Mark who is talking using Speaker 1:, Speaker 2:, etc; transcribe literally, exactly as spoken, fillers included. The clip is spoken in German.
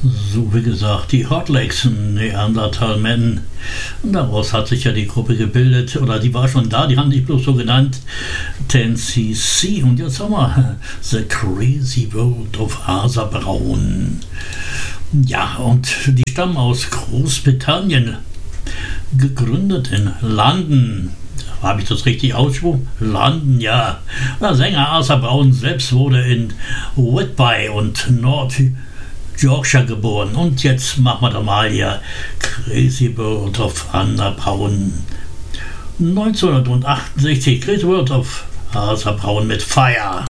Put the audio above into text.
Speaker 1: So wie gesagt, die Hot Legs, Neanderthal Men. Und daraus hat sich ja die Gruppe gebildet, oder die war schon da, die haben sich bloß so genannt, zehn C C. Und jetzt haben wir The Crazy World of Asa Brown. Ja, und die stammen aus Großbritannien, gegründet in London. Habe ich das richtig ausgesprochen? London, ja. Der Sänger Asa Brown selbst wurde in Whitby und North Yorkshire geboren. Und jetzt machen wir da mal hier Crazy World of Asa Brown. neunzehnhundertachtundsechzig Crazy World of Asa Brown mit Fire.